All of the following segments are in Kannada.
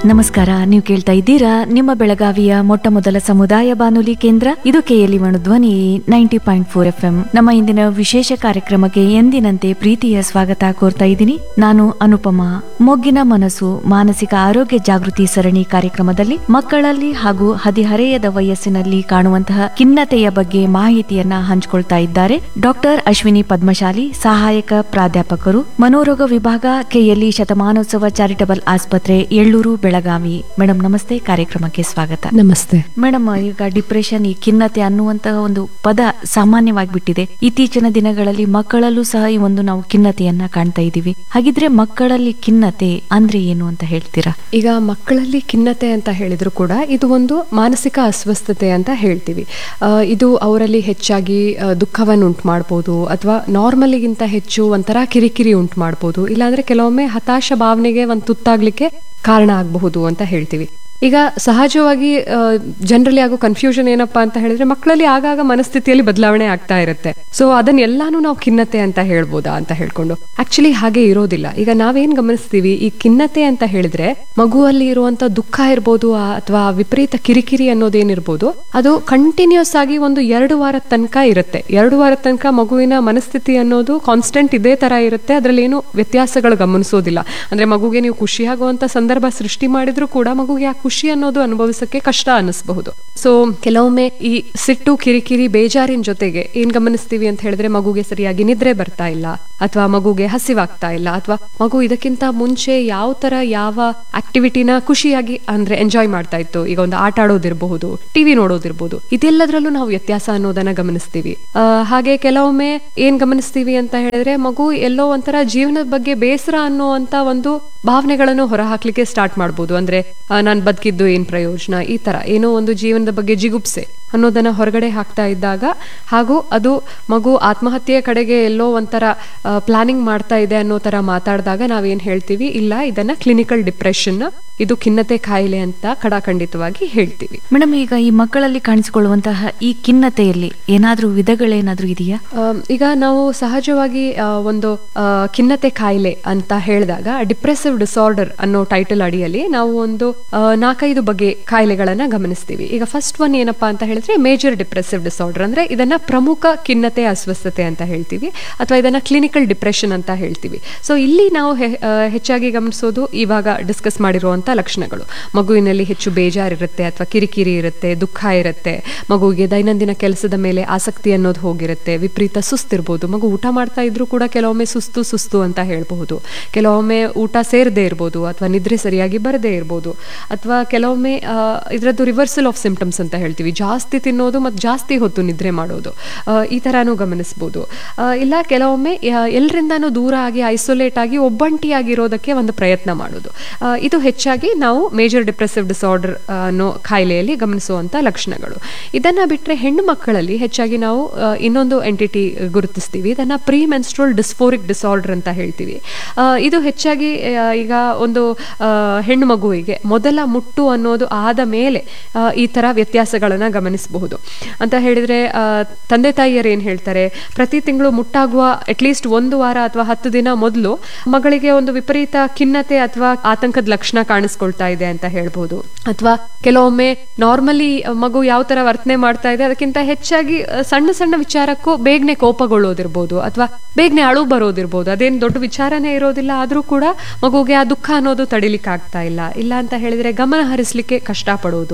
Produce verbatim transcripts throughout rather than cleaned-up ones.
ನಮಸ್ಕಾರ. ನೀವು ಕೇಳ್ತಾ ಇದ್ದೀರಾ ನಿಮ್ಮ ಬೆಳಗಾವಿಯ ಮೊಟ್ಟ ಮೊದಲ ಸಮುದಾಯ ಬಾನುಲಿ ಕೇಂದ್ರ ಇದು ಕೆಎಲ್ಇ ಧ್ವನಿ ninety point four F M. ನಮ್ಮ ಇಂದಿನ ವಿಶೇಷ ಕಾರ್ಯಕ್ರಮಕ್ಕೆ ಎಂದಿನಂತೆ ಪ್ರೀತಿಯ ಸ್ವಾಗತ ಕೋರ್ತಾ ಇದ್ದೀನಿ. ನಾನು ಅನುಪಮಾ. ಮೊಗ್ಗಿನ ಮನಸ್ಸು ಮಾನಸಿಕ ಆರೋಗ್ಯ ಜಾಗೃತಿ ಸರಣಿ ಕಾರ್ಯಕ್ರಮದಲ್ಲಿ ಮಕ್ಕಳಲ್ಲಿ ಹಾಗೂ ಹದಿಹರೆಯದ ವಯಸ್ಸಿನಲ್ಲಿ ಕಾಣುವಂತಹ ಖಿನ್ನತೆಯ ಬಗ್ಗೆ ಮಾಹಿತಿಯನ್ನ ಹಂಚಿಕೊಳ್ತಾ ಇದ್ದಾರೆ ಡಾಕ್ಟರ್ ಅಶ್ವಿನಿ ಪದ್ಮಶಾಲಿ, ಸಹಾಯಕ ಪ್ರಾಧ್ಯಾಪಕರು, ಮನೋರೋಗ ವಿಭಾಗ, ಕೆಎಲ್ಇ ಶತಮಾನೋತ್ಸವ ಚಾರಿಟಬಲ್ ಆಸ್ಪತ್ರೆ, ಎಳ್ಳೂರು, ಬೆಳಗಾವಿ. ಮೇಡಮ್ ನಮಸ್ತೆ, ಕಾರ್ಯಕ್ರಮಕ್ಕೆ ಸ್ವಾಗತ. ನಮಸ್ತೆ ಮೇಡಮ್, ಈಗ ಡಿಪ್ರೆಷನ್, ಈ ಖಿನ್ನತೆ ಅನ್ನುವಂತಹ ಒಂದು ಪದ ಸಾಮಾನ್ಯವಾಗಿ ಬಿಟ್ಟಿದೆ. ಇತ್ತೀಚಿನ ದಿನಗಳಲ್ಲಿ ಮಕ್ಕಳಲ್ಲೂ ಸಹ ಈ ಒಂದು ನಾವು ಖಿನ್ನತೆಯನ್ನ ಕಾಣ್ತಾ ಇದೀವಿ. ಹಾಗಿದ್ರೆ ಮಕ್ಕಳಲ್ಲಿ ಖಿನ್ನತೆ ಅಂದ್ರೆ ಏನು ಅಂತ ಹೇಳ್ತೀರಾ? ಈಗ ಮಕ್ಕಳಲ್ಲಿ ಖಿನ್ನತೆ ಅಂತ ಹೇಳಿದ್ರು ಕೂಡ ಇದು ಒಂದು ಮಾನಸಿಕ ಅಸ್ವಸ್ಥತೆ ಅಂತ ಹೇಳ್ತೀವಿ. ಇದು ಅವರಲ್ಲಿ ಹೆಚ್ಚಾಗಿ ದುಃಖವನ್ನು ಉಂಟು ಮಾಡ್ಬೋದು, ಅಥವಾ ನಾರ್ಮಲಿಗಿಂತ ಹೆಚ್ಚು ಒಂಥರ ಕಿರಿಕಿರಿ ಉಂಟು ಮಾಡ್ಬೋದು, ಇಲ್ಲಾಂದ್ರೆ ಕೆಲವೊಮ್ಮೆ ಹತಾಶ ಭಾವನೆಗೆ ಒಂದು ತುತ್ತಾಗ್ಲಿಕ್ಕೆ ಕಾರಣ ಆಗಬಹುದು ಅಂತ ಹೇಳ್ತೀವಿ. ಈಗ ಸಹಜವಾಗಿ ಜನರಲಿ ಆಗೋ ಕನ್ಫ್ಯೂಷನ್ ಏನಪ್ಪಾ ಅಂತ ಹೇಳಿದ್ರೆ, ಮಕ್ಕಳಲ್ಲಿ ಆಗಾಗ ಮನಸ್ಥಿತಿಯಲ್ಲಿ ಬದಲಾವಣೆ ಆಗ್ತಾ ಇರುತ್ತೆ. ಸೊ ಅದನ್ನೆಲ್ಲಾನು ನಾವು ಖಿನ್ನತೆ ಅಂತ ಹೇಳ್ಬೋದಾ ಅಂತ ಹೇಳ್ಕೊಂಡು, ಆಕ್ಚುಲಿ ಹಾಗೆ ಇರೋದಿಲ್ಲ. ಈಗ ನಾವೇನ್ ಗಮನಿಸ್ತೀವಿ, ಈ ಖಿನ್ನತೆ ಅಂತ ಹೇಳಿದ್ರೆ ಮಗುವಲ್ಲಿ ಇರುವಂತ ದುಃಖ ಇರ್ಬೋದು ಅಥವಾ ವಿಪರೀತ ಕಿರಿಕಿರಿ ಅನ್ನೋದೇನಿರ್ಬೋದು, ಅದು ಕಂಟಿನ್ಯೂಸ್ ಆಗಿ ಒಂದು ಎರಡು ವಾರದ ತನಕ ಇರುತ್ತೆ. ಎರಡು ವಾರದ ತನಕ ಮಗುವಿನ ಮನಸ್ಥಿತಿ ಅನ್ನೋದು ಕಾನ್ಸ್ಟೆಂಟ್ ಇದೇ ತರ ಇರುತ್ತೆ. ಅದ್ರಲ್ಲಿ ಏನು ವ್ಯತ್ಯಾಸಗಳು ಗಮನಿಸೋದಿಲ್ಲ. ಅಂದ್ರೆ ಮಗುಗೆ ನೀವು ಖುಷಿಯಾಗುವಂತ ಸಂದರ್ಭ ಸೃಷ್ಟಿ ಮಾಡಿದ್ರು ಕೂಡ ಮಗುಗೆ ಆ ಖುಷಿ ಅನ್ನೋದು ಅನುಭವಿಸಕ್ಕೆ ಕಷ್ಟ ಅನಿಸಬಹುದು. ಸೊ ಕೆಲವೊಮ್ಮೆ ಈ ಸಿಟ್ಟು, ಕಿರಿಕಿರಿ, ಬೇಜಾರಿನ ಜೊತೆಗೆ ಏನ್ ಗಮನಿಸ್ತೀವಿ ಅಂತ ಹೇಳಿದ್ರೆ, ಮಗುಗೆ ಸರಿಯಾಗಿ ನಿದ್ರೆ ಬರ್ತಾ ಇಲ್ಲ, ಅಥವಾ ಮಗುಗೆ ಹಸಿವಾಗ್ತಾ ಇಲ್ಲ, ಅಥವಾ ಮಗು ಇದಕ್ಕಿಂತ ಮುಂಚೆ ಯಾವ ತರ ಯಾವ ಆಕ್ಟಿವಿಟಿನ ಖುಷಿಯಾಗಿ ಅಂದ್ರೆ ಎಂಜಾಯ್ ಮಾಡ್ತಾ ಇತ್ತು, ಈಗ ಒಂದು ಆಟ ಆಡೋದಿರಬಹುದು, ಟಿವಿ ನೋಡೋದಿರ್ಬೋದು, ಇದೆಲ್ಲದ್ರಲ್ಲೂ ನಾವು ವ್ಯತ್ಯಾಸ ಅನ್ನೋದನ್ನ ಗಮನಿಸ್ತೀವಿ. ಅಹ್ ಹಾಗೆ ಕೆಲವೊಮ್ಮೆ ಏನ್ ಗಮನಿಸ್ತೀವಿ ಅಂತ ಹೇಳಿದ್ರೆ, ಮಗು ಎಲ್ಲೋ ಒಂಥರ ಜೀವನದ ಬಗ್ಗೆ ಬೇಸರ ಅನ್ನುವಂತ ಒಂದು ಭಾವನೆಗಳನ್ನು ಹೊರಹಾಕ್ಲಿಕ್ಕೆ ಸ್ಟಾರ್ಟ್ ಮಾಡ್ಬೋದು. ಅಂದ್ರೆ ನಾನ್ ಬದುಕಿದ್ದು ಏನ್ ಪ್ರಯೋಜನ, ಈ ತರ ಏನೋ ಒಂದು ಜೀವನದ ಬಗ್ಗೆ ಜಿಗುಪ್ಸೆ ಅನ್ನೋದನ್ನ ಹೊರಗಡೆ ಹಾಕ್ತಾ ಇದ್ದಾಗ, ಹಾಗೂ ಅದು ಮಗು ಆತ್ಮಹತ್ಯೆಯ ಕಡೆಗೆ ಎಲ್ಲೋ ಒಂಥರ ಪ್ಲಾನಿಂಗ್ ಮಾಡ್ತಾ ಇದೆ ಅನ್ನೋ ತರ ಮಾತಾಡಿದಾಗ ನಾವೇನ್ ಹೇಳ್ತೀವಿ, ಇಲ್ಲ ಇದನ್ನ ಕ್ಲಿನಿಕಲ್ ಡಿಪ್ರೆಷನ್, ಇದು ಖಿನ್ನತೆ ಕಾಯಿಲೆ ಅಂತ ಕಡಾಖಂಡಿತವಾಗಿ ಹೇಳ್ತೀವಿ. ಮೇಡಮ್, ಈಗ ಈ ಮಕ್ಕಳಲ್ಲಿ ಕಾಣಿಸಿಕೊಳ್ಳುವಂತಹ ಈ ಖಿನ್ನತೆಯಲ್ಲಿ ಏನಾದ್ರೂ ವಿಧಗಳೇನಾದ್ರೂ ಇದೆಯಾ? ಈಗ ನಾವು ಸಹಜವಾಗಿ ಒಂದು ಖಿನ್ನತೆ ಕಾಯಿಲೆ ಅಂತ ಹೇಳಿದಾಗ ಡಿಪ್ರೆಸಿವ್ ಡಿಸಾರ್ಡರ್ ಅನ್ನೋ ಟೈಟಲ್ ಅಡಿಯಲ್ಲಿ ನಾವು ಒಂದು ನಾಲ್ಕೈದು ಬಗೆ ಕಾಯಿಲೆಗಳನ್ನ ಗಮನಿಸ್ತೀವಿ. ಈಗ ಫಸ್ಟ್ ಒನ್ ಏನಪ್ಪಾ ಅಂತ ಹೇಳಿದ್ರೆ ಮೇಜರ್ ಡಿಪ್ರೆಸಿವ್ ಡಿಸಾರ್ಡರ್, ಅಂದ್ರೆ ಇದನ್ನ ಪ್ರಮುಖ ಖಿನ್ನತೆ ಅಸ್ವಸ್ಥತೆ ಅಂತ ಹೇಳ್ತೀವಿ, ಅಥವಾ ಇದನ್ನ ಕ್ಲಿನಿಕಲ್ ಡಿಪ್ರೆಷನ್ ಅಂತ ಹೇಳ್ತೀವಿ. ಸೊ ಇಲ್ಲಿ ನಾವು ಹೆಚ್ಚಾಗಿ ಗಮನಿಸೋದು ಇವಾಗ ಡಿಸ್ಕಸ್ ಮಾಡಿರುವಂತ ಲಕ್ಷಣಗಳು. ಮಗುವಿನಲ್ಲಿ ಹೆಚ್ಚು ಬೇಜಾರಿರುತ್ತೆ, ಅಥವಾ ಕಿರಿಕಿರಿ ಇರುತ್ತೆ, ದುಃಖ ಇರುತ್ತೆ, ಮಗುವಿಗೆ ದೈನಂದಿನ ಕೆಲಸದ ಮೇಲೆ ಆಸಕ್ತಿ ಅನ್ನೋದು ಹೋಗಿರುತ್ತೆ, ವಿಪರೀತ ಸುಸ್ತಿರ್ಬೋದು, ಮಗು ಊಟ ಮಾಡ್ತಾ ಇದ್ರು ಕೂಡ ಕೆಲವೊಮ್ಮೆ ಸುಸ್ತು ಸುಸ್ತು ಅಂತ ಹೇಳ್ಬಹುದು, ಕೆಲವೊಮ್ಮೆ ಊಟ ಸೇರದೇ ಇರ್ಬೋದು, ಅಥವಾ ನಿದ್ರೆ ಸರಿಯಾಗಿ ಬರದೇ ಇರ್ಬೋದು, ಅಥವಾ ಕೆಲವೊಮ್ಮೆ ಇದರದ್ದು ರಿವರ್ಸಲ್ ಆಫ್ ಸಿಂಪ್ಟಮ್ಸ್ ಅಂತ ಹೇಳ್ತೀವಿ, ಜಾಸ್ತಿ ತಿನ್ನೋದು ಮತ್ತು ಜಾಸ್ತಿ ಹೊತ್ತು ನಿದ್ರೆ ಮಾಡೋದು, ಈ ತರಾನು ಗಮನಿಸಬಹುದು. ಇಲ್ಲ ಕೆಲವೊಮ್ಮೆ ಎಲ್ಲರಿಂದಾನು ದೂರ ಆಗಿ ಐಸೋಲೇಟ್ ಆಗಿ ಒಬ್ಬಂಟಿಯಾಗಿರೋದಕ್ಕೆ ಒಂದು ಪ್ರಯತ್ನ ಮಾಡೋದು. ಇದು ಹೆಚ್ಚಾಗಿ ನಾವು ಮೇಜರ್ ಡಿಪ್ರೆಸಿವ್ ಡಿಸಾರ್ಡರ್ ಅನ್ನೋ ಕಾಯಿಲೆಯಲ್ಲಿ ಗಮನಿಸುವಂತ ಲಕ್ಷಣಗಳು. ಇದನ್ನ ಬಿಟ್ರೆ ಹೆಣ್ಣು ಮಕ್ಕಳಲ್ಲಿ ಹೆಚ್ಚಾಗಿ ನಾವು ಇನ್ನೊಂದು ಎಂಟಿಟಿ ಗುರುತಿಸ್ತೀವಿ, ಇದನ್ನ ಪ್ರೀ ಮೆನ್ಸ್ಟ್ರುವಲ್ ಡಿಸ್ಫೋರಿಕ್ ಡಿಸಾರ್ಡರ್ ಅಂತ ಹೇಳ್ತೀವಿ. ಇದು ಹೆಚ್ಚಾಗಿ ಈಗ ಒಂದು ಹೆಣ್ಣು ಮಗುವಿಗೆ ಮೊದಲ ಮುಟ್ಟು ಅನ್ನೋದು ಆದ ಮೇಲೆ ಈ ತರ ವ್ಯತ್ಯಾಸಗಳನ್ನ ಗಮನಿಸಬಹುದು ಅಂತ ಹೇಳಿದ್ರೆ, ತಂದೆ ತಾಯಿಯರು ಏನ್ ಹೇಳ್ತಾರೆ, ಪ್ರತಿ ತಿಂಗಳು ಮುಟ್ಟಾಗುವ ಅಟ್ಲೀಸ್ಟ್ ಒಂದು ವಾರ ಅಥವಾ ಹತ್ತು ದಿನ ಮೊದಲು ಮಗಳಿಗೆ ಒಂದು ವಿಪರೀತ ಖಿನ್ನತೆ ಅಥವಾ ಆತಂಕದ ಲಕ್ಷಣ ಕಾಣಿಸ್ಕೊಳ್ತಾ ಇದೆ ಅಂತ ಹೇಳ್ಬೋದು. ಅಥವಾ ಕೆಲವೊಮ್ಮೆ ನಾರ್ಮಲಿ ಮಗು ಯಾವ ತರ ವರ್ತನೆ ಮಾಡ್ತಾ ಇದೆ ಅದಕ್ಕಿಂತ ಹೆಚ್ಚಾಗಿ ಸಣ್ಣ ಸಣ್ಣ ವಿಚಾರಕ್ಕೂ ಬೇಗನೆ ಕೋಪಗೊಳ್ಳೋದಿರ್ಬೋದು, ಅಥವಾ ಬೇಗನೆ ಅಳು ಬರೋದಿರ್ಬೋದು. ಅದೇನು ದೊಡ್ಡ ವಿಚಾರನೇ ಇರೋದಿಲ್ಲ, ಆದ್ರೂ ಕೂಡ ಮಗುಗೆ ಆ ದುಃಖ ಅನ್ನೋದು ತಡಿಲಿಕ್ಕೆ ಆಗ್ತಾ ಇಲ್ಲ. ಇಲ್ಲ ಅಂತ ಹೇಳಿದ್ರೆ ಗಮನ ಹರಿಸ್ಲಿಕ್ಕೆ ಕಷ್ಟ ಪಡೋದು,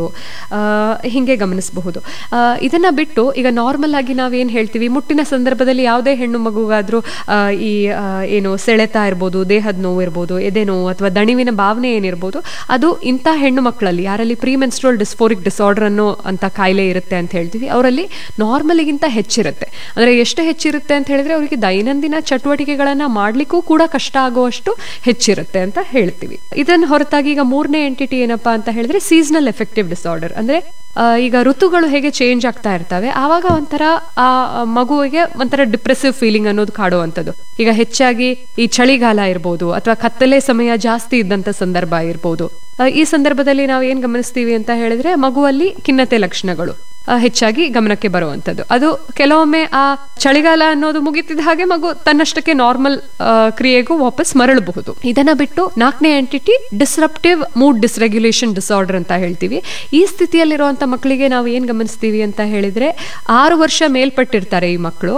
ಹಿಂಗೆ ಗಮನಿಸಬಹುದು. ಇದನ್ನ ಬಿಟ್ಟು ಈಗ ನಾರ್ಮಲ್ ಆಗಿ ನಾವೇನ್ ಹೇಳ್ತೀವಿ, ಮುಟ್ಟಿನ ಸಂದರ್ಭದಲ್ಲಿ ಯಾವುದೇ ಹೆಣ್ಣು ಮಗುಗಾದ್ರೂ ಈ ಏನು ಸೆಳೆತ ಇರ್ಬೋದು, ದೇಹದ ನೋವು ಇರ್ಬೋದು, ಎದೆ ನೋವು ಅಥವಾ ದಣಿವಿನ ಭಾವನೆ ಏನಿರ್ಬೋದು, ಅದು ಇಂಥ ಹೆಣ್ಣು ಮಕ್ಕಳಲ್ಲಿ ಯಾರಲ್ಲಿ ಪ್ರೀ ಮೆನ್ಸ್ಟ್ರುವಲ್ ಡಿಸ್ಫೋರಿಕ್ ಡಿಸಾರ್ಡರ್ ಅನ್ನೋ ಅಂತ ಕಾಯಿಲೆ ಇರುತ್ತೆ ಅಂತ ಹೇಳ್ತೀವಿ, ಅವರಲ್ಲಿ ನಾರ್ಮಲಿಗಿಂತ ಹೆಚ್ಚಿರುತ್ತೆ. ಅಂದ್ರೆ ಎಷ್ಟು ಹೆಚ್ಚಿರುತ್ತೆ ಅಂತ ಹೇಳಿದ್ರೆ, ಅವರಿಗೆ ದೈನಂದಿನ ಚಟುವಟಿಕೆಗಳನ್ನ ಮಾಡ್ಲಿಕ್ಕೂ ಕೂಡ ಕಷ್ಟ ಆಗುವಷ್ಟು ಹೆಚ್ಚಿರುತ್ತೆ ಅಂತ ಹೇಳ್ತೀವಿ. ಇದನ್ನ ಹೊರತಾಗಿ ಈಗ ಮೂರನೇ ಎಂಟಿಟಿ ಏನಪ್ಪಾ ಅಂತ ಹೇಳಿದ್ರೆ ಸೀಸನಲ್ ಎಫೆಕ್ಟಿವ್ ಡಿಸಾರ್ಡರ್. ಅಂದ್ರೆ ಈಗ ಋತುಗಳು ಹೇಗೆ ಚೇಂಜ್ ಆಗ್ತಾ ಇರ್ತವೆ, ಆವಾಗ ಒಂಥರ ಆ ಮಗುವಿಗೆ ಒಂಥರ ಡಿಪ್ರೆಸಿವ್ ಫೀಲಿಂಗ್ ಅನ್ನೋದು ಕಾಡುವಂಥದ್ದು. ಈಗ ಹೆಚ್ಚಾಗಿ ಈ ಚಳಿಗಾಲ ಇರ್ಬೋದು, ಅಥವಾ ಕತ್ತಲೆ ಸಮಯ ಜಾಸ್ತಿ ಇದ್ದಂತ ಸಂದರ್ಭ ಇರ್ಬೋದು. ಈ ಸಂದರ್ಭದಲ್ಲಿ ನಾವು ಏನ್ ಗಮನಿಸ್ತೀವಿ ಅಂತ ಹೇಳಿದ್ರೆ, ಮಗುವಲ್ಲಿ ಖಿನ್ನತೆ ಲಕ್ಷಣಗಳು ಹೆಚ್ಚಾಗಿ ಗಮನಕ್ಕೆ ಬರುವಂತದ್ದು. ಅದು ಕೆಲವೊಮ್ಮೆ ಆ ಚಳಿಗಾಲ ಅನ್ನೋದು ಮುಗಿತಿದ ಹಾಗೆ ಮಗು ತನ್ನಷ್ಟಕ್ಕೆ ನಾರ್ಮಲ್ ಕ್ರಿಯೆಗೂ ವಾಪಸ್ ಮರಳಬಹುದು. ಇದನ್ನ ಬಿಟ್ಟು ನಾಲ್ಕನೇ ಎಂಟಿಟಿ ಡಿಸ್ರಪ್ಟಿವ್ ಮೂಡ್ ಡಿಸ್ರೆಗ್ಯುಲೇಷನ್ ಡಿಸಾರ್ಡರ್ ಅಂತ ಹೇಳ್ತೀವಿ. ಈ ಸ್ಥಿತಿಯಲ್ಲಿರುವಂತ ಮಕ್ಕಳಿಗೆ ನಾವು ಏನ್ ಗಮನಿಸ್ತೀವಿ ಅಂತ ಹೇಳಿದ್ರೆ, ಆರು ವರ್ಷ ಮೇಲ್ಪಟ್ಟಿರ್ತಾರೆ ಈ ಮಕ್ಕಳು.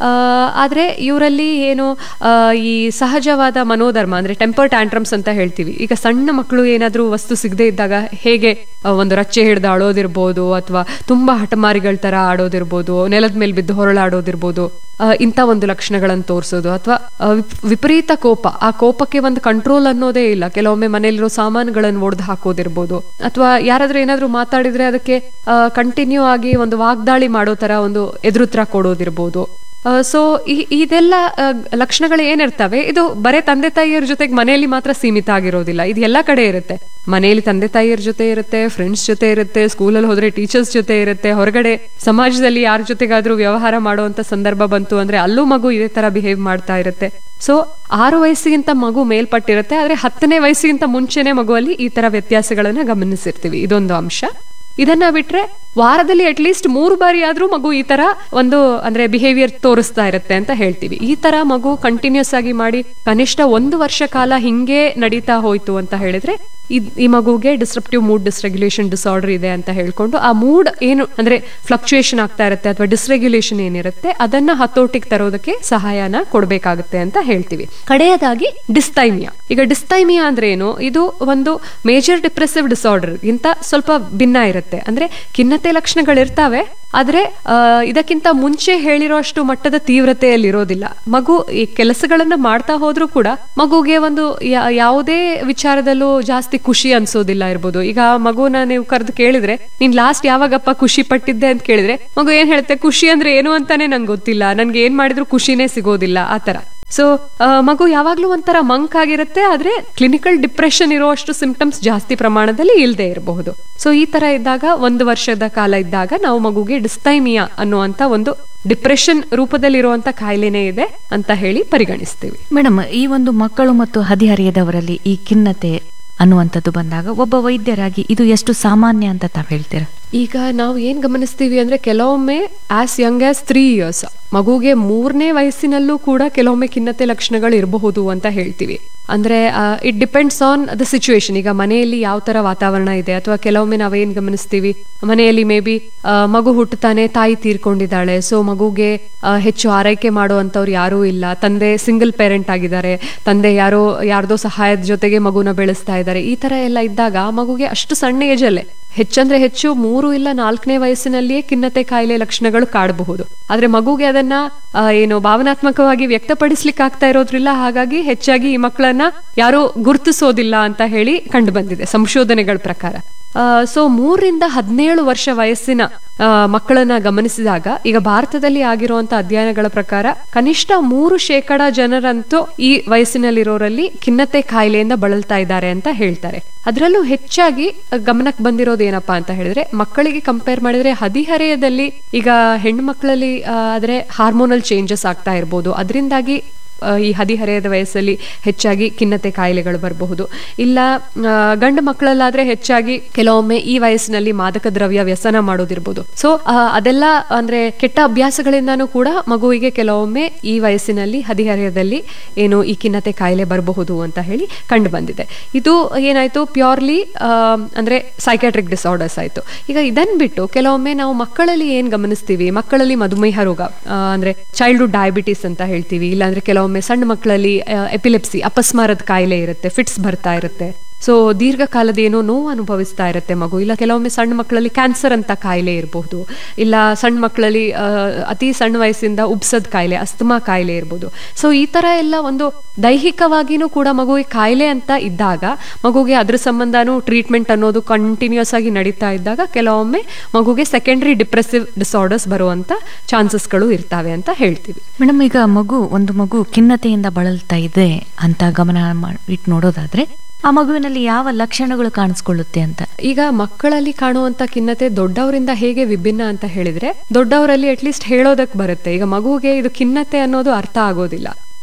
ಆದ್ರೆ ಇವರಲ್ಲಿ ಏನು ಈ ಸಹಜವಾದ ಮನೋಧರ್ಮ ಅಂದ್ರೆ ಟೆಂಪರ್ ಟ್ಯಾಂಟ್ರಮ್ಸ್ ಅಂತ ಹೇಳ್ತೀವಿ. ಈಗ ಸಣ್ಣ ಮಕ್ಕಳು ಏನಾದ್ರೂ ವಸ್ತು ಸಿಗದೆ ಇದ್ದಾಗ ಹೇಗೆ ಒಂದು ರಚ್ಚೆ ಹಿಡಿದು ಆಡೋದಿರ್ಬೋದು, ಅಥವಾ ತುಂಬಾ ಹಠಮಾರಿಗಳ ತರ ಆಡೋದಿರ್ಬೋದು, ನೆಲದ ಮೇಲೆ ಬಿದ್ದು ಹೊರಳಾಡೋದಿರ್ಬೋದು, ಇಂಥ ಒಂದು ಲಕ್ಷಣಗಳನ್ನು ತೋರಿಸೋದು, ಅಥವಾ ವಿಪರೀತ ಕೋಪ, ಆ ಕೋಪಕ್ಕೆ ಒಂದು ಕಂಟ್ರೋಲ್ ಅನ್ನೋದೇ ಇಲ್ಲ. ಕೆಲವೊಮ್ಮೆ ಮನೆಯಲ್ಲಿರೋ ಸಾಮಾನುಗಳನ್ನು ಒಡೆದು ಹಾಕೋದಿರ್ಬೋದು, ಅಥವಾ ಯಾರಾದ್ರೂ ಏನಾದ್ರೂ ಮಾತಾಡಿದ್ರೆ ಅದಕ್ಕೆ ಕಂಟಿನ್ಯೂ ಆಗಿ ಒಂದು ವಾಗ್ದಾಳಿ ಮಾಡೋ ತರ ಒಂದು ಎದುರುತ್ತರ ಕೊಡೋದಿರ್ಬೋದು. ಸೊ ಇದೆಲ್ಲ ಲಕ್ಷಣಗಳು ಏನಿರ್ತವೆ, ಇದು ಬರೇ ತಂದೆ ತಾಯಿಯರ ಜೊತೆಗೆ ಮನೆಯಲ್ಲಿ ಮಾತ್ರ ಸೀಮಿತ ಆಗಿರೋದಿಲ್ಲ, ಇದು ಎಲ್ಲಾ ಕಡೆ ಇರುತ್ತೆ. ಮನೆಯಲ್ಲಿ ತಂದೆ ತಾಯಿಯರ ಜೊತೆ ಇರುತ್ತೆ, ಫ್ರೆಂಡ್ಸ್ ಜೊತೆ ಇರುತ್ತೆ, ಸ್ಕೂಲಲ್ಲಿ ಹೋದ್ರೆ ಟೀಚರ್ಸ್ ಜೊತೆ ಇರುತ್ತೆ, ಹೊರಗಡೆ ಸಮಾಜದಲ್ಲಿ ಯಾರ ಜೊತೆಗಾದ್ರೂ ವ್ಯವಹಾರ ಮಾಡುವಂತ ಸಂದರ್ಭ ಬಂತು ಅಂದ್ರೆ ಅಲ್ಲೂ ಮಗು ಇದೇ ತರ ಬಿಹೇವ್ ಮಾಡ್ತಾ ಇರುತ್ತೆ. ಸೊ ಆರು ವಯಸ್ಸಿಗಿಂತ ಮಗು ಮೇಲ್ಪಟ್ಟಿರುತ್ತೆ, ಆದ್ರೆ ಹತ್ತನೇ ವಯಸ್ಸಿಗಿಂತ ಮುಂಚೆನೆ ಮಗುವಲ್ಲಿ ಈ ತರ ವ್ಯತ್ಯಾಸಗಳನ್ನ ಗಮನಿಸಿರ್ತೀವಿ. ಇದೊಂದು ಅಂಶ. ಇದನ್ನ ಬಿಟ್ರೆ ವಾರದಲ್ಲಿ ಅಟ್ಲೀಸ್ಟ್ ಮೂರು ಬಾರಿ ಆದ್ರೂ ಮಗು ಈ ತರ ಒಂದು ಅಂದ್ರೆ ಬಿಹೇವಿಯರ್ ತೋರಿಸ್ತಾ ಇರುತ್ತೆ ಅಂತ ಹೇಳ್ತೀವಿ. ಈ ತರ ಮಗು ಕಂಟಿನ್ಯೂಸ್ ಆಗಿ ಮಾಡಿ ಕನಿಷ್ಠ ಒಂದು ವರ್ಷ ಕಾಲ ಹಿಂಗೆ ನಡೀತಾ ಹೋಯ್ತು ಅಂತ ಹೇಳಿದ್ರೆ ಈ ಮಗುಗೆ ಡಿಸ್ರಪ್ಟಿವ್ ಮೂಡ್ ಡಿಸ್ರೆಗ್ಯುಲೇಷನ್ ಡಿಸಾರ್ಡರ್ ಇದೆ ಅಂತ ಹೇಳ್ಕೊಂಡು, ಆ ಮೂಡ್ ಏನು ಅಂದ್ರೆ ಫ್ಲಕ್ಚುಯೇಷನ್ ಆಗ್ತಾ ಇರುತ್ತೆ ಅಥವಾ ಡಿಸ್ರೆಗ್ಯುಲೇಷನ್ ಏನಿರುತ್ತೆ ಅದನ್ನ ಹತೋಟಿಗೆ ತರೋದಕ್ಕೆ ಸಹಾಯನ ಕೊಡ್ಬೇಕಾಗುತ್ತೆ ಅಂತ ಹೇಳ್ತೀವಿ. ಕಡೆಯದಾಗಿ ಡಿಸ್ಥೈಮಿಯಾ. ಈಗ ಡಿಸ್ಥೈಮಿಯಾ ಅಂದ್ರೆ ಏನು? ಇದು ಒಂದು ಮೇಜರ್ ಡಿಪ್ರೆಸಿವ್ ಡಿಸಾರ್ಡರ್ ಗಿಂತ ಸ್ವಲ್ಪ ಭಿನ್ನ ಇರುತ್ತೆ. ಅಂದ್ರೆ ಖಿನ್ನತೆ ಲಕ್ಷಣಗಳಿರ್ತಾವೆ, ಆದ್ರೆ ಇದಕ್ಕಿಂತ ಮುಂಚೆ ಹೇಳಿರೋ ಅಷ್ಟು ಮಟ್ಟದ ತೀವ್ರತೆಯಲ್ಲಿ ಇರೋದಿಲ್ಲ. ಮಗು ಈ ಕೆಲಸಗಳನ್ನ ಮಾಡ್ತಾ ಹೋದ್ರೂ ಕೂಡ ಮಗುಗೆ ಒಂದು ಯಾವುದೇ ವಿಚಾರದಲ್ಲೂ ಜಾಸ್ತಿ ಖುಷಿ ಅನ್ಸೋದಿಲ್ಲ ಇರ್ಬೋದು. ಈಗ ಮಗುನ ನೀವು ಕರೆದು ಕೇಳಿದ್ರೆ ನೀನ್ ಲಾಸ್ಟ್ ಯಾವಾಗಪ್ಪ ಖುಷಿ ಪಟ್ಟಿದ್ದೆ ಅಂತ ಕೇಳಿದ್ರೆ ಮಗು ಏನ್ ಹೇಳುತ್ತೆ, ಖುಷಿ ಅಂದ್ರೆ ಏನು ಅಂತಾನೆ ನಂಗೆ ಗೊತ್ತಿಲ್ಲ, ನನ್ಗೆ ಏನ್ ಮಾಡಿದ್ರು ಖುಷಿನೇ ಸಿಗೋದಿಲ್ಲ, ಆತರ. ಸೊ ಮಗು ಯಾವಾಗ್ಲೂ ಒಂಥರ ಮಂಕ್ ಆಗಿರುತ್ತೆ, ಆದ್ರೆ ಕ್ಲಿನಿಕಲ್ ಡಿಪ್ರೆಷನ್ ಇರುವಷ್ಟು ಸಿಂಪ್ಟಮ್ಸ್ ಜಾಸ್ತಿ ಪ್ರಮಾಣದಲ್ಲಿ ಇಲ್ಲದೆ ಇರಬಹುದು. ಸೊ ಈ ತರ ಇದ್ದಾಗ ಒಂದು ವರ್ಷದ ಕಾಲ ಇದ್ದಾಗ ನಾವು ಮಗುಗೆ ಡಿಸ್ಥೈಮಿಯಾ ಅನ್ನುವಂತ ಒಂದು ಡಿಪ್ರೆಷನ್ ರೂಪದಲ್ಲಿರುವಂತ ಕಾಯಿಲೆನೇ ಇದೆ ಅಂತ ಹೇಳಿ ಪರಿಗಣಿಸ್ತೀವಿ. ಮೇಡಮ್, ಈ ಒಂದು ಮಕ್ಕಳು ಮತ್ತು ಹದಿಹರೆಯದವರಲ್ಲಿ ಈ ಖಿನ್ನತೆ ಅನ್ನುವಂಥದ್ದು ಬಂದಾಗ ಒಬ್ಬ ವೈದ್ಯರಾಗಿ ಇದು ಎಷ್ಟು ಸಾಮಾನ್ಯ ಅಂತ ತಾವ್ ಹೇಳ್ತೀರಾ? ಈಗ ನಾವು ಏನ್ ಗಮನಿಸ್ತೀವಿ ಅಂದ್ರೆ ಕೆಲವೊಮ್ಮೆ as Young as three years ಮಗುಗೆ ಮೂರನೇ ವಯಸ್ಸಿನಲ್ಲೂ ಕೂಡ ಕೆಲವೊಮ್ಮೆ ಖಿನ್ನತೆ ಲಕ್ಷಣಗಳು ಇರಬಹುದು ಅಂತ ಹೇಳ್ತೀವಿ. ಅಂದ್ರೆ it depends on the situation. ಈಗ ಮನೆಯಲ್ಲಿ ಯಾವ ತರ ವಾತಾವರಣ ಇದೆ, ಅಥವಾ ಕೆಲವೊಮ್ಮೆ ನಾವೇನ್ ಗಮನಿಸ್ತೀವಿ, ಮನೆಯಲ್ಲಿ ಮೇ ಬಿ ಮಗು ಹುಟ್ಟುತ್ತಾನೆ, ತಾಯಿ ತೀರ್ಕೊಂಡಿದ್ದಾಳೆ, ಸೊ ಮಗುಗೆ ಹೆಚ್ಚು ಆರೈಕೆ ಮಾಡುವಂತವ್ರು ಯಾರೂ ಇಲ್ಲ, ತಂದೆ ಸಿಂಗಲ್ ಪೇರೆಂಟ್ ಆಗಿದ್ದಾರೆ, ತಂದೆ ಯಾರೋ ಯಾರ್ದೋ ಸಹಾಯದ ಜೊತೆಗೆ ಮಗುನ ಬೆಳೆಸ್ತಾ ಇದ್ದಾರೆ. ಈ ತರ ಎಲ್ಲ ಇದ್ದಾಗ ಮಗುಗೆ ಅಷ್ಟು ಸಣ್ಣ ಏಜ್ ಅಲ್ಲೇ ಹೆಚ್ಚಂದ್ರೆ ಹೆಚ್ಚು ಮೂರು ಇಲ್ಲ ನಾಲ್ಕನೇ ವಯಸ್ಸಿನಲ್ಲಿಯೇ ಖಿನ್ನತೆ ಕಾಯಿಲೆ ಲಕ್ಷಣಗಳು ಕಾಡಬಹುದು. ಆದ್ರೆ ಮಗುಗೆ ಅದನ್ನ ಏನು ಭಾವನಾತ್ಮಕವಾಗಿ ವ್ಯಕ್ತಪಡಿಸ್ಲಿಕ್ಕೆ ಆಗ್ತಾ ಇರೋದ್ರಿಲ್ಲ, ಹಾಗಾಗಿ ಹೆಚ್ಚಾಗಿ ಈ ಮಕ್ಕಳನ್ನ ಯಾರು ಗುರುತಿಸೋದಿಲ್ಲ ಅಂತ ಹೇಳಿ ಕಂಡು ಬಂದಿದೆ ಸಂಶೋಧನೆಗಳ ಪ್ರಕಾರ. ಸೊ ಮೂರರಿಂದ ಹದಿನೇಳು ವರ್ಷ ವಯಸ್ಸಿನ ಮಕ್ಕಳನ್ನ ಗಮನಿಸಿದಾಗ ಈಗ ಭಾರತದಲ್ಲಿ ಆಗಿರುವಂತ ಅಧ್ಯಯನಗಳ ಪ್ರಕಾರ ಕನಿಷ್ಠ ಮೂರು ಶೇಕಡ ಜನರಂತೂ ಈ ವಯಸ್ಸಿನಲ್ಲಿರೋರಲ್ಲಿ ಖಿನ್ನತೆ ಕಾಯಿಲೆಯಿಂದ ಬಳಲ್ತಾ ಇದ್ದಾರೆ ಅಂತ ಹೇಳ್ತಾರೆ. ಅದರಲ್ಲೂ ಹೆಚ್ಚಾಗಿ ಗಮನಕ್ಕೆ ಬಂದಿರೋದು ಏನಪ್ಪಾ ಅಂತ ಹೇಳಿದ್ರೆ, ಮಕ್ಕಳಿಗೆ ಕಂಪೇರ್ ಮಾಡಿದ್ರೆ ಹದಿಹರೆಯದಲ್ಲಿ ಈಗ ಹೆಣ್ಣು ಮಕ್ಕಳಲ್ಲಿ ಆದ್ರೆ ಹಾರ್ಮೋನಲ್ ಚೇಂಜಸ್ ಆಗ್ತಾ ಇರ್ಬೋದು, ಅದರಿಂದಾಗಿ ಈ ಹದಿಹರೆಯದ ವಯಸ್ಸಲ್ಲಿ ಹೆಚ್ಚಾಗಿ ಖಿನ್ನತೆ ಕಾಯಿಲೆಗಳು ಬರಬಹುದು. ಇಲ್ಲ ಗಂಡು ಮಕ್ಕಳಲ್ಲಾದ್ರೆ ಹೆಚ್ಚಾಗಿ ಕೆಲವೊಮ್ಮೆ ಈ ವಯಸ್ಸಿನಲ್ಲಿ ಮಾದಕ ದ್ರವ್ಯ ವ್ಯಸನ ಮಾಡೋದಿರ್ಬೋದು. ಸೊ ಅದೆಲ್ಲ ಅಂದ್ರೆ ಕೆಟ್ಟ ಅಭ್ಯಾಸಗಳಿಂದಾನೂ ಕೂಡ ಮಗುವಿಗೆ ಕೆಲವೊಮ್ಮೆ ಈ ವಯಸ್ಸಿನಲ್ಲಿ ಹದಿಹರೆಯದಲ್ಲಿ ಏನು ಈ ಖಿನ್ನತೆ ಕಾಯಿಲೆ ಬರಬಹುದು ಅಂತ ಹೇಳಿ ಕಂಡು ಬಂದಿದೆ. ಇದು ಏನಾಯ್ತು, ಪ್ಯೂರ್ಲಿ ಅಂದ್ರೆ ಸೈಕ್ಯಾಟ್ರಿಕ್ ಡಿಸಾರ್ಡರ್ಸ್ ಆಯ್ತು. ಈಗ ಇದನ್ ಬಿಟ್ಟು ಕೆಲವೊಮ್ಮೆ ನಾವು ಮಕ್ಕಳಲ್ಲಿ ಏನ್ ಗಮನಿಸ್ತೀವಿ, ಮಕ್ಕಳಲ್ಲಿ ಮಧುಮೇಹ ರೋಗ ಅಂದ್ರೆ ಚೈಲ್ಡ್ಹುಡ್ ಡಯಾಬಿಟಿಸ್ ಅಂತ ಹೇಳ್ತೀವಿ, ಇಲ್ಲಾಂದ್ರೆ ಕೆಲವೊಮ್ಮೆ ಸಣ್ಣ ಮಕ್ಕಳಲ್ಲಿ ಎಪಿಲೆಪ್ಸಿ ಅಪಸ್ಮಾರದ ಕಾಯಿಲೆ ಇರುತ್ತೆ, ಫಿಟ್ಸ್ ಬರ್ತಾ ಇರುತ್ತೆ. ಸೊ ದೀರ್ಘಕಾಲದ ಏನೋ ನೋವು ಅನುಭವಿಸ್ತಾ ಇರುತ್ತೆ ಮಗು. ಇಲ್ಲ ಕೆಲವೊಮ್ಮೆ ಸಣ್ಣ ಮಕ್ಕಳಲ್ಲಿ ಕ್ಯಾನ್ಸರ್ ಅಂತ ಕಾಯಿಲೆ ಇರಬಹುದು, ಇಲ್ಲ ಸಣ್ಣ ಮಕ್ಕಳಲ್ಲಿ ಅತಿ ಸಣ್ಣ ವಯಸ್ಸಿಂದ ಉಬ್ಸದ್ ಕಾಯಿಲೆ, ಅಸ್ತಮಾ ಕಾಯಿಲೆ ಇರ್ಬೋದು. ಸೊ ಈ ತರ ಎಲ್ಲ ಒಂದು ದೈಹಿಕವಾಗಿನೂ ಕೂಡ ಮಗುವಿಗೆ ಕಾಯಿಲೆ ಅಂತ ಇದ್ದಾಗ ಮಗುಗೆ ಅದ್ರ ಸಂಬಂಧನೂ ಟ್ರೀಟ್ಮೆಂಟ್ ಅನ್ನೋದು ಕಂಟಿನ್ಯೂಸ್ ಆಗಿ ನಡೀತಾ ಇದ್ದಾಗ ಕೆಲವೊಮ್ಮೆ ಮಗುಗೆ ಸೆಕೆಂಡರಿ ಡಿಪ್ರೆಸಿವ್ ಡಿಸಾರ್ಡರ್ಸ್ ಬರುವಂತ ಚಾನ್ಸಸ್ಗಳು ಇರ್ತಾವೆ ಅಂತ ಹೇಳ್ತೀವಿ. ಮೇಡಮ್, ಈಗ ಮಗು ಒಂದು ಮಗು ಖಿನ್ನತೆಯಿಂದ ಬಳಲ್ತಾ ಇದೆ ಅಂತ ಗಮನ ಇಟ್ಟು ನೋಡೋದಾದ್ರೆ ಆ ಮಗುವಿನಲ್ಲಿ ಯಾವ ಲಕ್ಷಣಗಳು ಕಾಣಿಸ್ಕೊಳ್ಳುತ್ತೆ ಅಂತ? ಈಗ ಮಕ್ಕಳಲ್ಲಿ ಕಾಣುವಂತ ಖಿನ್ನತೆ ದೊಡ್ಡವರಿಂದ ಹೇಗೆ ವಿಭಿನ್ನ ಅಂತ ಹೇಳಿದ್ರೆ, ದೊಡ್ಡವರಲ್ಲಿ ಅಟ್ಲೀಸ್ಟ್ ಹೇಳೋದಕ್ ಬರುತ್ತೆ. ಈಗ ಮಗುಗೆ ಇದು ಖಿನ್ನತೆ ಅನ್ನೋದು ಅರ್ಥ ಆಗೋದಿಲ್ಲ.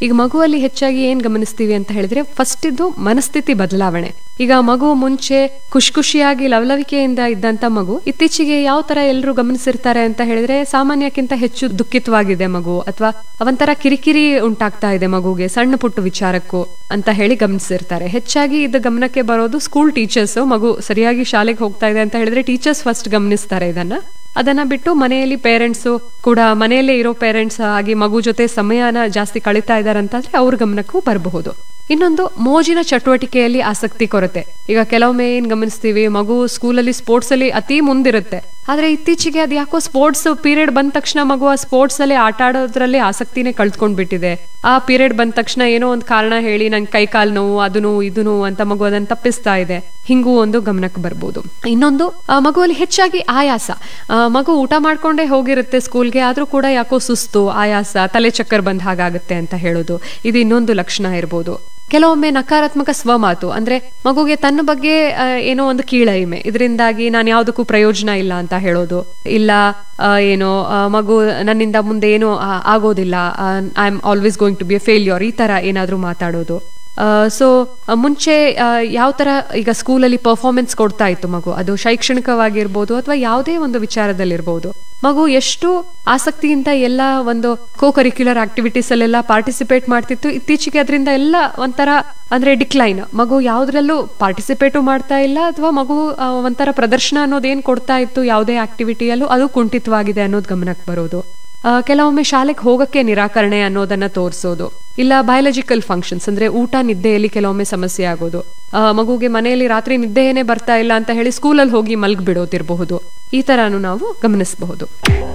ಈಗ ಮಗುವಲ್ಲಿ ಹೆಚ್ಚಾಗಿ ಏನ್ ಗಮನಿಸ್ತೀವಿ ಅಂತ ಹೇಳಿದ್ರೆ ಫಸ್ಟ್ ಇದು ಮನಸ್ಥಿತಿ ಬದಲಾವಣೆ. ಈಗ ಮಗು ಮುಂಚೆ ಖುಷಿ ಖುಷಿಯಾಗಿ ಲವಲವಿಕೆಯಿಂದ ಇದ್ದಂತ ಮಗು ಇತ್ತೀಚೆಗೆ ಯಾವ ತರ ಎಲ್ಲರೂ ಗಮನಿಸಿರ್ತಾರೆ ಅಂತ ಹೇಳಿದ್ರೆ ಸಾಮಾನ್ಯಕ್ಕಿಂತ ಹೆಚ್ಚು ದುಃಖಿತವಾಗಿದೆ ಮಗು, ಅಥವಾ ಒಂಥರ ಕಿರಿಕಿರಿ ಉಂಟಾಗ್ತಾ ಇದೆ ಮಗುಗೆ ಸಣ್ಣ ಪುಟ್ಟ ವಿಚಾರಕ್ಕೂ ಅಂತ ಹೇಳಿ ಗಮನಿಸಿರ್ತಾರೆ. ಹೆಚ್ಚಾಗಿ ಇದು ಗಮನಕ್ಕೆ ಬರೋದು ಸ್ಕೂಲ್ ಟೀಚರ್ಸ್. ಮಗು ಸರಿಯಾಗಿ ಶಾಲೆಗೆ ಹೋಗ್ತಾ ಇದೆ ಅಂತ ಹೇಳಿದ್ರೆ ಟೀಚರ್ಸ್ ಫಸ್ಟ್ ಗಮನಿಸ್ತಾರೆ ಇದನ್ನ. ಅದನ್ನ ಬಿಟ್ಟು ಮನೆಯಲ್ಲಿ ಪೇರೆಂಟ್ಸ್ ಕೂಡ, ಮನೆಯಲ್ಲೇ ಇರೋ ಪೇರೆಂಟ್ಸ್ ಆಗಿ ಮಗು ಜೊತೆ ಸಮಯನ ಜಾಸ್ತಿ ಕಳೀತಾ ಇದಾರೆ ಅಂತಂದ್ರೆ ಅವ್ರ ಗಮನಕ್ಕೂ ಬರಬಹುದು. ಇನ್ನೊಂದು ಮೋಜಿನ ಚಟುವಟಿಕೆಯಲ್ಲಿ ಆಸಕ್ತಿ ಕೊರತೆ. ಈಗ ಕೆಲವೊಮ್ಮೆ ಏನ್ ಗಮನಿಸ್ತೀವಿ, ಮಗು ಸ್ಕೂಲಲ್ಲಿ ಸ್ಪೋರ್ಟ್ಸ್ ಅಲ್ಲಿ ಅತಿ ಮುಂದಿರುತ್ತೆ, ಆದ್ರೆ ಇತ್ತೀಚೆಗೆ ಅದ್ ಯಾಕೋ ಸ್ಪೋರ್ಟ್ಸ್ ಪೀರಿಯಡ್ ಬಂದ ತಕ್ಷಣ ಮಗು ಆ ಸ್ಪೋರ್ಟ್ಸ್ ಅಲ್ಲಿ ಆಟ ಆಡೋದ್ರಲ್ಲಿ ಆಸಕ್ತಿನೇ ಕಳ್ಕೊಂಡ್ ಬಿಟ್ಟಿದೆ. ಆ ಪೀರಿಯಡ್ ಬಂದ ತಕ್ಷಣ ಏನೋ ಒಂದು ಕಾರಣ ಹೇಳಿ ನನ್ ಕೈ ಕಾಲ್ ನೋವು, ಅದು ನೋವು, ಇದು ನೋವು ಅಂತ ಮಗು ಅದನ್ನ ತಪ್ಪಿಸ್ತಾ ಇದೆ. ಹಿಂಗೂ ಒಂದು ಗಮನಕ್ಕೆ ಬರ್ಬೋದು. ಇನ್ನೊಂದು ಮಗುವಲ್ಲಿ ಹೆಚ್ಚಾಗಿ ಆಯಾಸ. ಮಗು ಊಟ ಮಾಡ್ಕೊಂಡೇ ಹೋಗಿರುತ್ತೆ ಸ್ಕೂಲ್ಗೆ, ಆದ್ರೂ ಕೂಡ ಯಾಕೋ ಸುಸ್ತು, ಆಯಾಸ, ತಲೆ ಚಕ್ಕರ್ ಬಂದ ಹಾಗಾಗುತ್ತೆ ಅಂತ ಹೇಳೋದು, ಇದು ಇನ್ನೊಂದು ಲಕ್ಷಣ ಇರ್ಬೋದು. ಕೆಲವೊಮ್ಮೆ ನಕಾರಾತ್ಮಕ ಸ್ವಮಾತು, ಅಂದ್ರೆ ಮಗುಗೆ ತನ್ನ ಬಗ್ಗೆ ಏನೋ ಒಂದು ಕೀಳರಿಮೆ, ಇದರಿಂದಾಗಿ ನಾನು ಯಾವ್ದಕ್ಕೂ ಪ್ರಯೋಜನ ಇಲ್ಲ ಅಂತ ಹೇಳೋದು, ಇಲ್ಲ ಏನೋ ಮಗು ನನ್ನಿಂದ ಮುಂದೆ ಏನೋ ಆಗೋದಿಲ್ಲ, I am always going to B A failure, ಈ ತರ ಏನಾದ್ರೂ ಮಾತಾಡೋದು. ಸೊ ಮುಂಚೆ ಯಾವ ತರ ಈಗ ಸ್ಕೂಲಲ್ಲಿ ಪರ್ಫಾರ್ಮೆನ್ಸ್ ಕೊಡ್ತಾ ಇತ್ತು ಮಗು, ಅದು ಶೈಕ್ಷಣಿಕವಾಗಿರ್ಬೋದು ಅಥವಾ ಯಾವುದೇ ಒಂದು ವಿಚಾರದಲ್ಲಿರ್ಬೋದು, ಮಗು ಎಷ್ಟು ಆಸಕ್ತಿಯಿಂದ ಎಲ್ಲ ಒಂದು ಕೋ ಕರಿಕ್ಯುಲರ್ ಆಕ್ಟಿವಿಟೀಸ್ ಅಲ್ಲೆಲ್ಲ ಪಾರ್ಟಿಸಿಪೇಟ್ ಮಾಡ್ತಿತ್ತು. ಇತ್ತೀಚೆಗೆ ಅದರಿಂದ ಎಲ್ಲ ಒಂಥರ ಅಂದ್ರೆ ಡಿಕ್ಲೈನ್, ಮಗು ಯಾವ್ದ್ರಲ್ಲೂ ಪಾರ್ಟಿಸಿಪೇಟು ಮಾಡ್ತಾ ಇಲ್ಲ, ಅಥವಾ ಮಗು ಒಂಥರ ಪ್ರದರ್ಶನ ಅನ್ನೋದೇನ್ ಕೊಡ್ತಾ ಇತ್ತು ಯಾವುದೇ ಆಕ್ಟಿವಿಟಿಯಲ್ಲೂ ಅದು ಕುಂಠಿತವಾಗಿದೆ ಅನ್ನೋದು ಗಮನಕ್ಕೆ ಬರೋದು. ಕೆಲವೊಮ್ಮೆ ಶಾಲೆಗೆ ಹೋಗಕ್ಕೆ ನಿರಾಕರಣೆ ಅನ್ನೋದನ್ನ ತೋರಿಸೋದು, ಇಲ್ಲ ಬಯಾಲಜಿಕಲ್ ಫಂಕ್ಷನ್ಸ್ ಅಂದ್ರೆ ಊಟ ನಿದ್ದೆಯಲ್ಲಿ ಕೆಲವೊಮ್ಮೆ ಸಮಸ್ಯೆ ಆಗೋದು, ಮಗುಗೆ ಮನೆಯಲ್ಲಿ ರಾತ್ರಿ ನಿದ್ದೆಯೇನೆ ಬರ್ತಾ ಇಲ್ಲ ಅಂತ ಹೇಳಿ ಸ್ಕೂಲಲ್ಲಿ ಹೋಗಿ ಮಲ್ಗ್ ಬಿಡೋತಿರಬಹುದು. ಈ ತರಾನು ನಾವು ಗಮನಿಸಬಹುದು.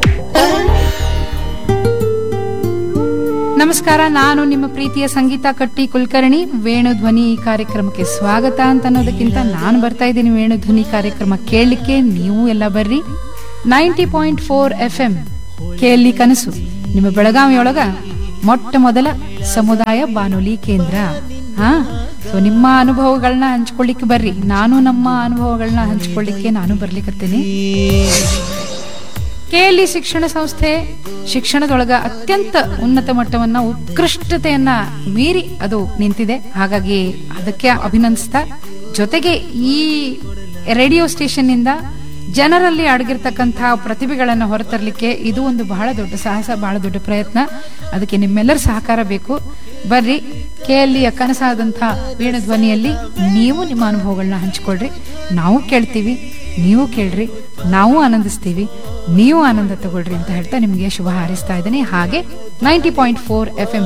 ನಮಸ್ಕಾರ, ನಾನು ನಿಮ್ಮ ಪ್ರೀತಿಯ ಸಂಗೀತ ಕಟ್ಟಿ ಕುಲಕರ್ಣಿ. ವೇಣುಧ್ವನಿ ಈ ಕಾರ್ಯಕ್ರಮಕ್ಕೆ ಸ್ವಾಗತ ಅಂತ ಅನ್ನೋದಕ್ಕಿಂತ ನಾನು ಬರ್ತಾ ಇದ್ದೀನಿ ವೇಣುಧ್ವನಿ ಕಾರ್ಯಕ್ರಮ ಕೇಳಲಿಕ್ಕೆ. ನೀವು ಎಲ್ಲ ಬರ್ರಿ. Ninety point four F M ಕೇಳಿ ಕನಸು, ನಿಮ್ಮ ಬೆಳಗಾವಿಯೊಳಗ ಮೊಟ್ಟ ಮೊದಲ ಸಮುದಾಯ ಬಾನುಲಿ ಕೇಂದ್ರ. ಹಾ, ಸೊ ನಿಮ್ಮ ಅನುಭವಗಳನ್ನ ಹಂಚ್ಕೊಳ್ಳಿಕ್ಕೆ ಬರ್ರಿ. ನಾನು ನಮ್ಮ ಅನುಭವಗಳನ್ನ ಹಂಚ್ಕೊಳ್ಳಿಕ್ಕೆ ನಾನು ಬರ್ಲಿಕ್ಕತ್ತೇನೆ. ಕೆಎಲ್ಇ ಶಿಕ್ಷಣ ಸಂಸ್ಥೆ ಶಿಕ್ಷಣದೊಳಗ ಅತ್ಯಂತ ಉನ್ನತ ಮಟ್ಟವನ್ನ, ಉತ್ಕೃಷ್ಟತೆಯನ್ನ ಮೀರಿ ಅದು ನಿಂತಿದೆ. ಹಾಗಾಗಿ ಅದಕ್ಕೆ ಅಭಿನಂದಿಸ್ತಾ, ಜೊತೆಗೆ ಈ ರೇಡಿಯೋ ಸ್ಟೇಷನ್ ನಿಂದ ಜನರಲ್ಲಿ ಅಡಗಿರ್ತಕ್ಕಂತಹ ಪ್ರತಿಭೆಗಳನ್ನು ಹೊರತರಲಿಕ್ಕೆ ಇದು ಒಂದು ಬಹಳ ದೊಡ್ಡ ಸಾಹಸ, ಬಹಳ ದೊಡ್ಡ ಪ್ರಯತ್ನ. ಅದಕ್ಕೆ ನಿಮ್ಮೆಲ್ಲರ ಸಹಕಾರ ಬೇಕು. ಬರ್ರಿ, ಕೆಎಲ್ಇಯ ಕನಸಾದಂತಹ ವೇಣುಧ್ವನಿಯಲ್ಲಿ ನೀವು ನಿಮ್ಮ ಅನುಭವಗಳನ್ನ ಹಂಚಿಕೊಳ್ರಿ. ನಾವು ಕೇಳ್ತೀವಿ, ನೀವು ಕೇಳ್ರಿ, ನಾವು ಆನಂದಿಸ್ತೀವಿ, ನೀವು ಆನಂದ ತಗೊಳ್ರಿ ಅಂತ ಹೇಳ್ತಾ ನಿಮಗೆ ಶುಭ ಹಾರೈಸ್ತಾ ಇದ್ದೀನಿ. ಹಾಗೆ ninety point four F M